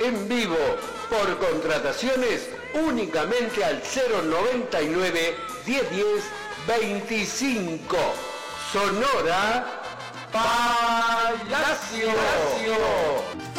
en vivo. Por contrataciones únicamente al 099 1010 25. Sonora Palacio.